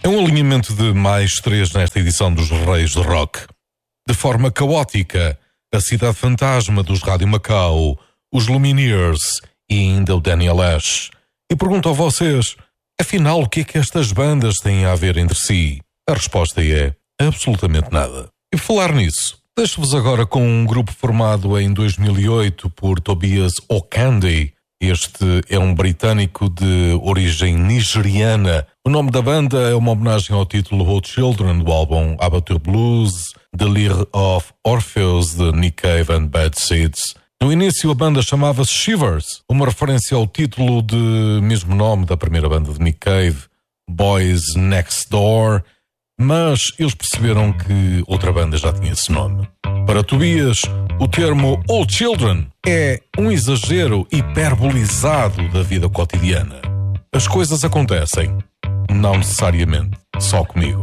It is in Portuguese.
um alinhamento de mais 3 nesta edição dos Reis do Rock. De forma caótica, a Cidade Fantasma dos Rádio Macau, os Lumineers e ainda o Daniel Ash. E pergunto a vocês, afinal, o que é que estas bandas têm a ver entre si? A resposta é absolutamente nada. E por falar nisso, deixo-vos agora com um grupo formado em 2008 por Tobias O'Candy. Este é um britânico de origem nigeriana. O nome da banda é uma homenagem ao título Oh Children do álbum Abattoir Blues, The Lyre of Orpheus de Nick Cave and Bad Seeds. No início a banda chamava-se Shivers, uma referência ao título de mesmo nome da primeira banda de Nick Cave, Boys Next Door, mas eles perceberam que outra banda já tinha esse nome. Para Tobias, o termo Old Children é um exagero hiperbolizado da vida cotidiana. As coisas acontecem, não necessariamente só comigo.